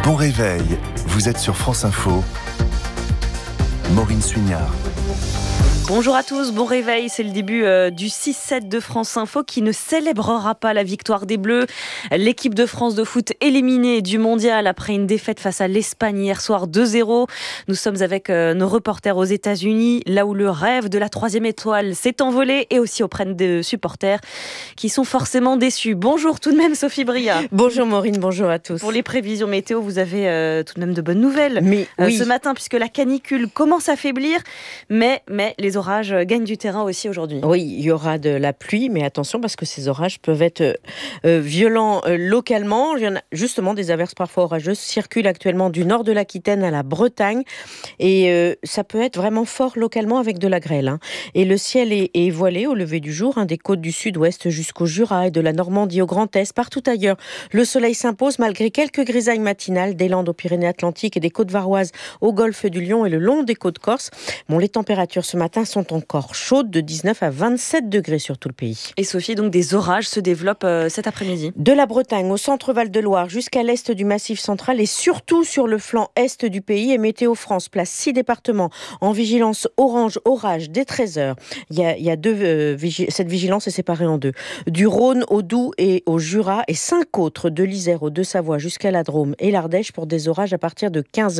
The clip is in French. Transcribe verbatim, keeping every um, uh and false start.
Bon réveil, vous êtes sur France Info. Maureen Suignard. Bonjour à tous, bon réveil, c'est le début euh, du six sept de France Info qui ne célébrera pas la victoire des Bleus. L'équipe de France de foot éliminée du mondial après une défaite face à l'Espagne hier soir deux zéro. Nous sommes avec euh, nos reporters aux États-Unis, là où le rêve de la troisième étoile s'est envolé, et aussi auprès de supporters qui sont forcément déçus. Bonjour tout de même Sophie Bria. Bonjour Maureen, bonjour à tous. Pour les prévisions météo, vous avez euh, tout de même de bonnes nouvelles mais, euh, oui. ce matin, puisque la canicule commence à faiblir, mais, mais les orages gagnent du terrain aussi aujourd'hui. Oui, il y aura de la pluie, mais attention parce que ces orages peuvent être euh, violents euh, localement. Il y en a justement des averses parfois orageuses circulent actuellement du nord de l'Aquitaine à la Bretagne, et euh, ça peut être vraiment fort localement avec de la grêle. Hein. Et le ciel est, est voilé au lever du jour, hein, des côtes du sud-ouest jusqu'au Jura et de la Normandie au Grand Est. Partout ailleurs, le soleil s'impose malgré quelques grisailles matinales des Landes aux Pyrénées-Atlantiques et des côtes varoises au golfe du Lion et le long des côtes corses. Bon, les températures ce matin sont encore chaudes, de dix-neuf à vingt-sept degrés sur tout le pays. Et Sophie, donc des orages se développent euh, cet après-midi. De la Bretagne au centre Val-de-Loire jusqu'à l'est du Massif central et surtout sur le flanc est du pays. Et Météo France place six départements en vigilance orange orage dès treize heures. Il y a, il y a deux, euh, vigi- cette vigilance est séparée en deux. Du Rhône au Doubs et au Jura, et cinq autres de l'Isère aux Deux-Savoie jusqu'à la Drôme et l'Ardèche pour des orages à partir de quinze heures.